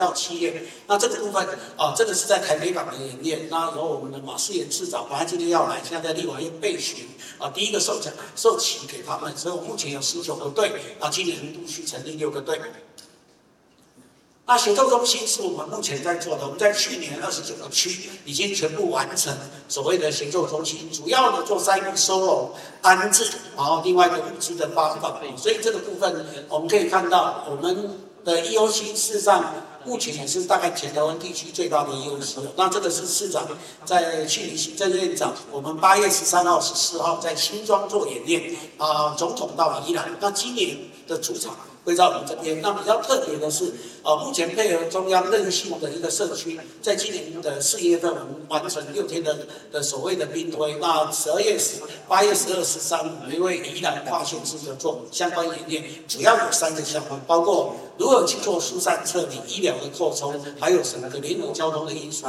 到企业，那这个部分这个是在台北港的演练，那由我们的马世元市长，本来今天要来，现在在立法院备询第一个授旗给他们，所以我目前有19个队，今年陆续成立6个队。那协作中心是我们目前在做的，我们在去年29个区已经全部完成所谓的协作中心，主要的做3个收容、安置，然后另外一个物资的发放，所以这个部分我们可以看到我们的 EOC 事实上。目前也是大概全台湾地区最大的EOC。那这个是市长在去年行政院长，我们8月13号、14号在新庄做演练，总统到宜兰。那今年的主场会在我们这边。那比较特别的是，目前配合中央韧性的一个社区，在今年的4月份，我们完成6天的所谓的兵推。那8月12、13，我们会宜兰跨县市的做相关演练，主要有3个项目，包括如何去做疏散撤离、医疗的扩充，还有整个联络交通的因素。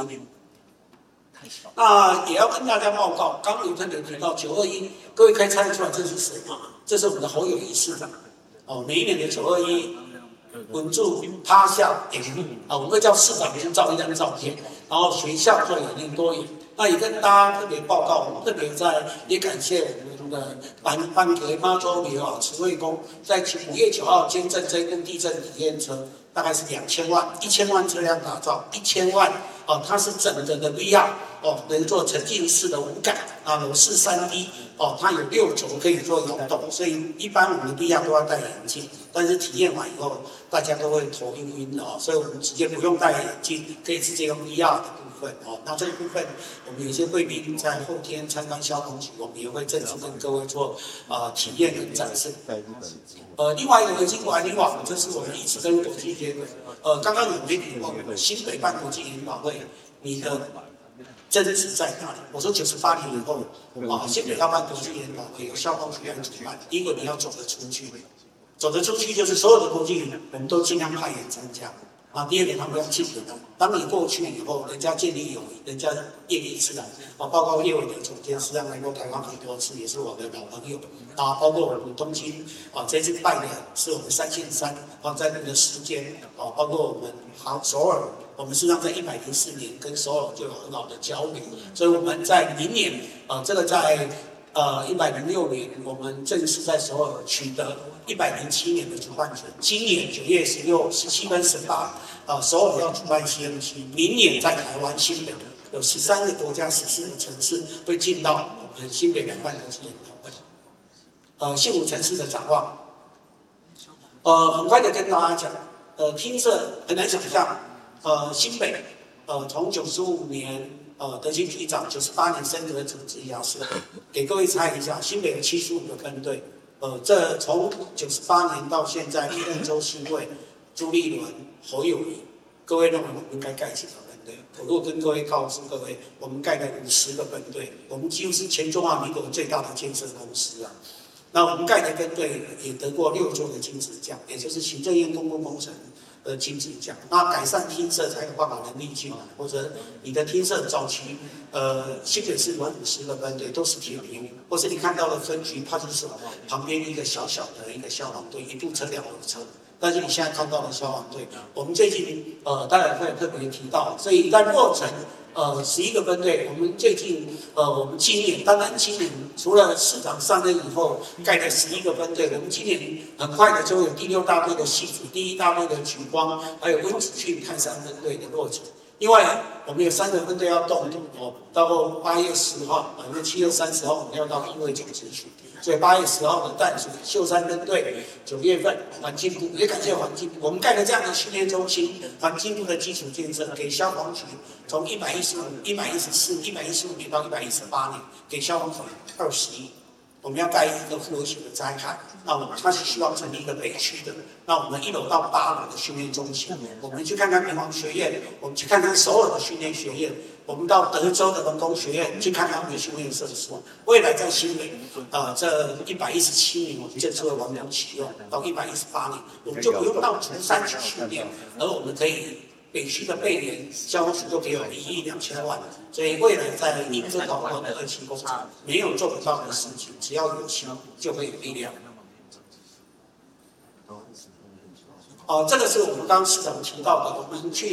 那也要跟大家报告，刚刚有特别提到921，各位可以猜得出来这是谁吗？这是我们的侯友宜市长。每一年的921，稳住趴下点名我们会叫市长先照一张照片，然后学校做演练多演。那也跟大家特别报告，我们特别也感谢我们的班给妈祖庙慈惠宫，在5月9号捐赠这根地震体验车，大概是2000万，1000万车辆打造，1000万它是整个的 VR 能做沉浸式的无感楼式3D 它有6轴可以做摇动，所以一般我们的 VR 都要戴眼镜，但是体验完以后大家都会头晕所以我们直接不用戴眼镜，可以直接用 VR 的部分那这个部分我们有些贵宾在后天参观消防局，我们也会正式跟各位做体验跟展示。另外一个核心管理网，这是我们一直跟国际接轨。刚刚有媒体问我新北办国际研讨会，你的真旨在哪里？我说98年以后新北要办国际研讨会，有消防局来主办。第一个你要走得出去，走得出去就是所有的国际我们都尽量派人参加。第二个他们要记得，当你过去以后，人家建立友谊，人家业力自然包括业委的总监，实际上来过台湾很多次，也是我的老朋友包括我们东京这次拜的是我们3线3在那个时间包括我们首尔，我们实际上在104年跟首尔就有很好的交流，所以我们在明年这个在106年，我们正式在首尔取得107年的主办权。今年9月16、17跟18，首尔要主办CNC，明年在台湾新北有13个国家、14个城市会进到我们新北办国际研讨会。幸福城市的展望，很快的跟大家讲，听着很难想象，新北从95年。德清局长98年升格组织雅士，给各位猜一下，新北有75个分队，这从98年到现在，历任周新贵、朱立伦、侯友宜，各位认为我们应该盖几个分队？我如果跟各位告诉各位，我们盖了50个分队，我们几乎是全中华民国最大的建设公司那我们盖的分队也得过6座的金质奖，也就是行政院公共工程。金质奖，那改善听色才有办法能力进来，或者你的听色早期，新北市有50个分队都是铁皮，或是你看到的分局派出所旁边一个小小的一个消防队，一部车2轮车，但是你现在看到的消防队，我们最近当然会特别提到，所以在落成。11个分队，我们最近我们今年，当然今年除了市长上任以后盖了11个分队，我们今年很快的就有第6大队的西组、第1大队的莒光，还有温子俊、泰山分队的落成。另外，我们有3个分队要动到8月10号，因为7月30号我们要到议会总咨询，所以8月10号的淡水秀山分队，9月份环境部也感谢环境部，我们盖了这样的训练中心，环境部的基础建设给消防局从115、114、115年到118年，给消防局20亿。我们要盖一个复合型的灾害，那我们它是希望成立一个北区的，那我们1楼到8楼的训练中心，我们去看看民航学院，我们去看看首尔的训练学院，我们到德州的文工学院去看看我们的训练设施。未来在新北，这117年我们正式会完工启用，到118年，我们就不用到竹山去训练，而我们可以。北区的备联消防局都给我们1亿2000万，所以未来在应征导管的2期工程，没有做不到的事情，只要有心就会有力量。 这个是我们刚刚市长提到的，我们去